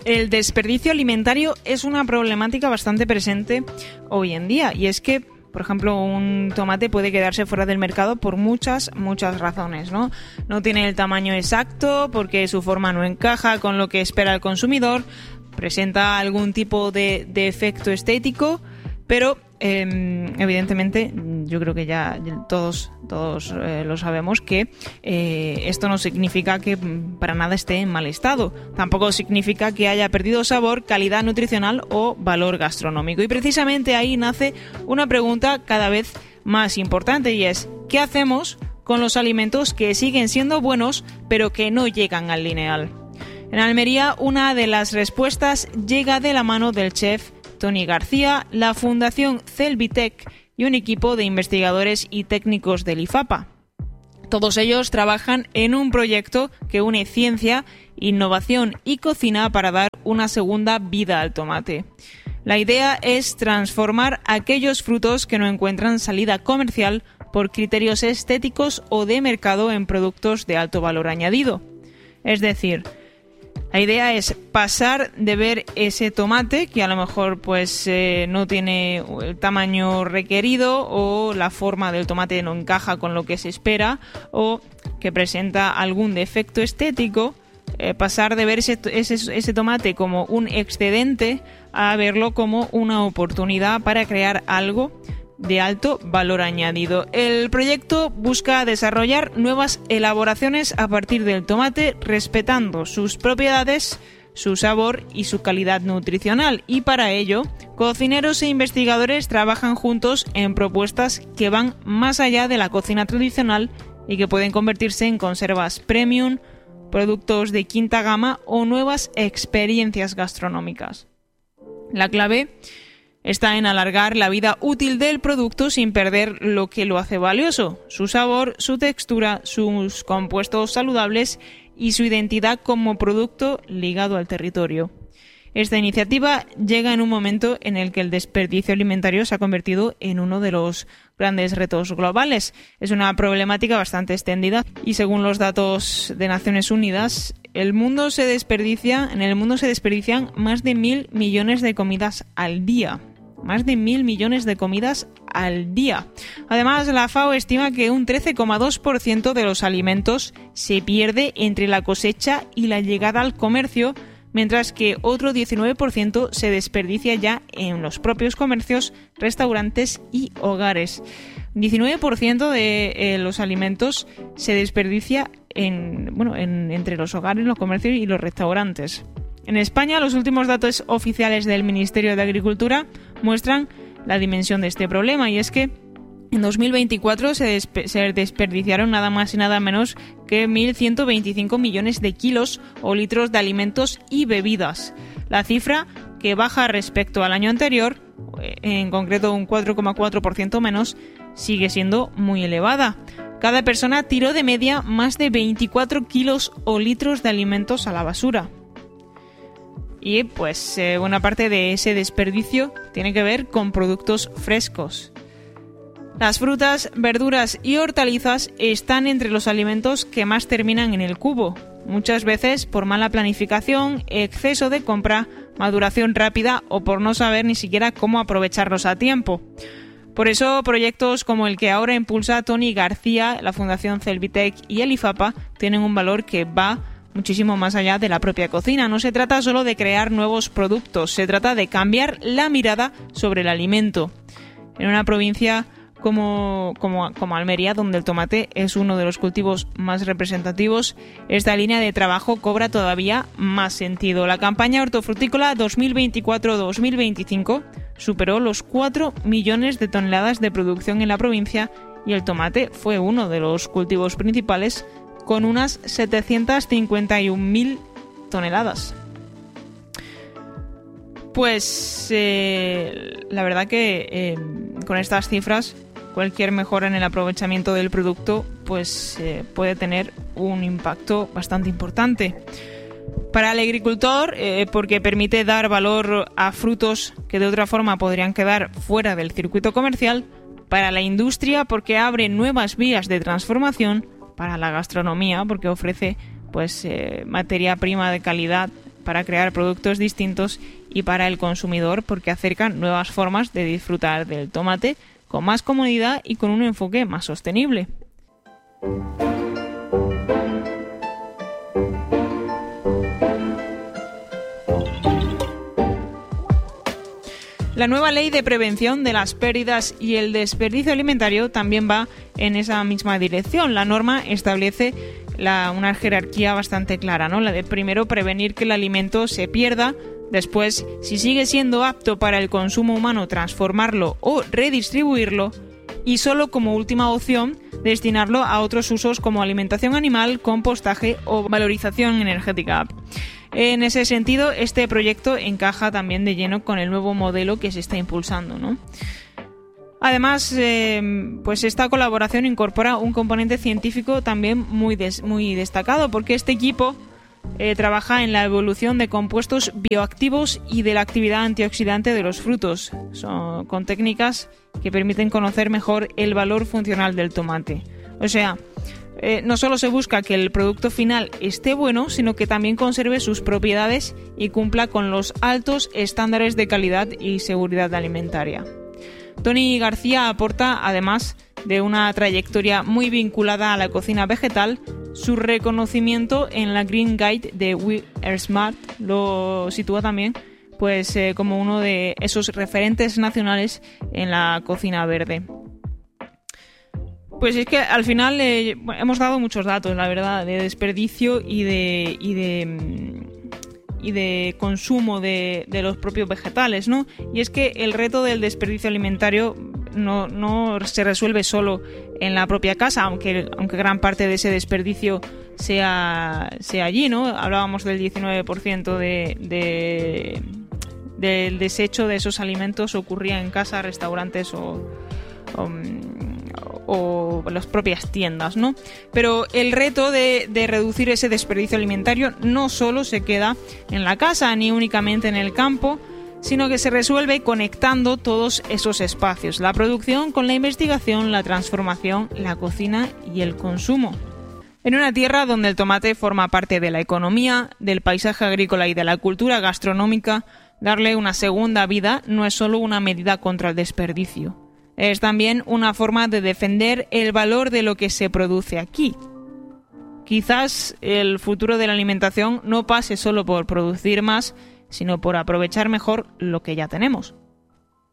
El desperdicio alimentario es una problemática bastante presente hoy en día, y es que, por ejemplo, un tomate puede quedarse fuera del mercado por muchas razones, ¿no? No tiene el tamaño exacto, porque su forma no encaja con lo que espera el consumidor, presenta algún tipo de efecto estético, pero evidentemente yo creo que ya todos lo sabemos, que esto no significa que para nada esté en mal estado. Tampoco significa que haya perdido sabor, calidad nutricional o valor gastronómico. Y precisamente ahí nace una pregunta cada vez más importante, y es: ¿qué hacemos con los alimentos que siguen siendo buenos pero que no llegan al lineal? En Almería, una de las respuestas llega de la mano del chef Toni García, la Fundación Celvitec y un equipo de investigadores y técnicos del IFAPA. Todos ellos trabajan en un proyecto que une ciencia, innovación y cocina para dar una segunda vida al tomate. La idea es transformar aquellos frutos que no encuentran salida comercial por criterios estéticos o de mercado en productos de alto valor añadido. Es decir, la idea es pasar de ver ese tomate que a lo mejor no tiene el tamaño requerido, o la forma del tomate no encaja con lo que se espera, o que presenta algún defecto estético, pasar de ver ese tomate como un excedente a verlo como una oportunidad para crear algo de alto valor añadido. El proyecto busca desarrollar nuevas elaboraciones a partir del tomate, respetando sus propiedades, su sabor y su calidad nutricional, y para ello, cocineros e investigadores trabajan juntos en propuestas que van más allá de la cocina tradicional y que pueden convertirse en conservas premium, productos de quinta gama o nuevas experiencias gastronómicas. La clave está en alargar la vida útil del producto sin perder lo que lo hace valioso: su sabor, su textura, sus compuestos saludables y su identidad como producto ligado al territorio. Esta iniciativa llega en un momento en el que el desperdicio alimentario se ha convertido en uno de los grandes retos globales. Es una problemática bastante extendida y, según los datos de Naciones Unidas, en el mundo se desperdician más de 1.000 millones de comidas al día. Más de 1.000 millones de comidas al día. Además, la FAO estima que un 13,2% de los alimentos se pierde entre la cosecha y la llegada al comercio, mientras que otro 19% se desperdicia ya en los propios comercios, restaurantes y hogares. 19% de los alimentos se desperdicia entre los hogares, los comercios y los restaurantes. En España, los últimos datos oficiales del Ministerio de Agricultura muestran la dimensión de este problema, y es que en 2024 se desperdiciaron nada más y nada menos que 1.125 millones de kilos o litros de alimentos y bebidas. La cifra, que baja respecto al año anterior, en concreto un 4,4% menos, sigue siendo muy elevada. Cada persona tiró de media más de 24 kilos o litros de alimentos a la basura. Y buena parte de ese desperdicio tiene que ver con productos frescos. Las frutas, verduras y hortalizas están entre los alimentos que más terminan en el cubo, muchas veces por mala planificación, exceso de compra, maduración rápida o por no saber ni siquiera cómo aprovecharlos a tiempo. Por eso, proyectos como el que ahora impulsa Toni García, la Fundación Celvitec y el IFAPA tienen un valor que va muchísimo más allá de la propia cocina. No se trata solo de crear nuevos productos, se trata de cambiar la mirada sobre el alimento. En una provincia como Almería, donde el tomate es uno de los cultivos más representativos, esta línea de trabajo cobra todavía más sentido. La campaña hortofrutícola 2024-2025 superó los 4 millones de toneladas de producción en la provincia, y el tomate fue uno de los cultivos principales, con unas 751.000 toneladas. La verdad que con estas cifras, cualquier mejora en el aprovechamiento del producto puede tener un impacto bastante importante. Para el agricultor, porque permite dar valor a frutos que de otra forma podrían quedar fuera del circuito comercial. Para la industria, porque abre nuevas vías de transformación. Para la gastronomía, porque ofrece materia prima de calidad para crear productos distintos y para el consumidor, porque acercan nuevas formas de disfrutar del tomate con más comodidad y con un enfoque más sostenible. La nueva ley de prevención de las pérdidas y el desperdicio alimentario también va en esa misma dirección. La norma establece una jerarquía bastante clara, ¿no? La de primero prevenir que el alimento se pierda, después, si sigue siendo apto para el consumo humano, transformarlo o redistribuirlo, y solo como última opción destinarlo a otros usos como alimentación animal, compostaje o valorización energética. En ese sentido, este proyecto encaja también de lleno con el nuevo modelo que se está impulsando, ¿no? Además, pues esta colaboración incorpora un componente científico también muy destacado, porque este equipo trabaja en la evolución de compuestos bioactivos y de la actividad antioxidante de los frutos, con técnicas que permiten conocer mejor el valor funcional del tomate. O sea, no solo se busca que el producto final esté bueno, sino que también conserve sus propiedades y cumpla con los altos estándares de calidad y seguridad alimentaria. Tony García aporta, además de una trayectoria muy vinculada a la cocina vegetal, su reconocimiento en la Green Guide de We Are Smart lo sitúa también como uno de esos referentes nacionales en la cocina verde. Pues es que al final hemos dado muchos datos, la verdad, de desperdicio y de consumo de los propios vegetales, ¿no? Y es que el reto del desperdicio alimentario no se resuelve solo en la propia casa, aunque gran parte de ese desperdicio sea allí, ¿no? Hablábamos del 19% del desecho de esos alimentos ocurría en casa, restaurantes o las propias tiendas, ¿no? Pero el reto de reducir ese desperdicio alimentario no solo se queda en la casa ni únicamente en el campo, sino que se resuelve conectando todos esos espacios, la producción con la investigación, la transformación, la cocina y el consumo. En una tierra donde el tomate forma parte de la economía, del paisaje agrícola y de la cultura gastronómica, darle una segunda vida no es solo una medida contra el desperdicio. Es también una forma de defender el valor de lo que se produce aquí. Quizás el futuro de la alimentación no pase solo por producir más, sino por aprovechar mejor lo que ya tenemos.